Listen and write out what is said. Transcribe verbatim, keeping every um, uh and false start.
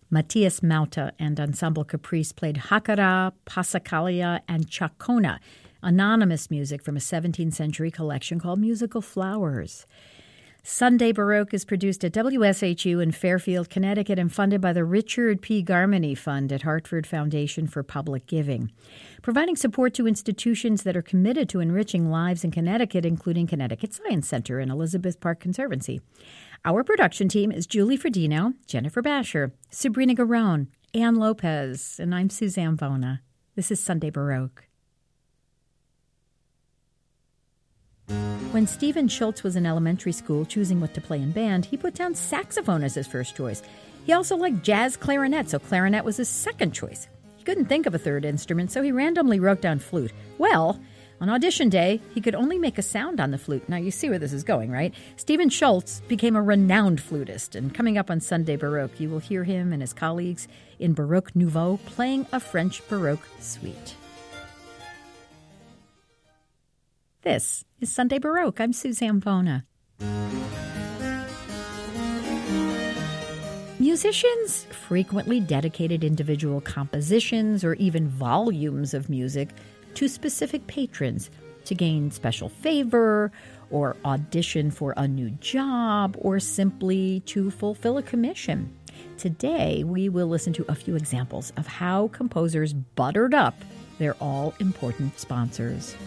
Matthias Mauta and Ensemble Caprice played Hackera, Passacaglia, and Chacona, anonymous music from a seventeenth century collection called Musical Flowers. Sunday Baroque is produced at W S H U in Fairfield, Connecticut, and funded by the Richard P. Garmany Fund at Hartford Foundation for Public Giving, providing support to institutions that are committed to enriching lives in Connecticut, including Connecticut Science Center and Elizabeth Park Conservancy. Our production team is Julie Fredino, Jennifer Basher, Sabrina Garone, Ann Lopez, and I'm Suzanne Bona. This is Sunday Baroque. When Stephen Schultz was in elementary school choosing what to play in band, he put down saxophone as his first choice. He also liked jazz clarinet, so clarinet was his second choice. He couldn't think of a third instrument, so he randomly wrote down flute. Well, on audition day, he could only make a sound on the flute. Now, you see where this is going, right? Stephen Schultz became a renowned flutist, and coming up on Sunday Baroque, you will hear him and his colleagues in Baroque Nouveau playing a French Baroque suite. This is Sunday Baroque. I'm Suzanne Bona. Musicians frequently dedicated individual compositions or even volumes of music to specific patrons to gain special favor or audition for a new job or simply to fulfill a commission. Today, we will listen to a few examples of how composers buttered up their all-important sponsors.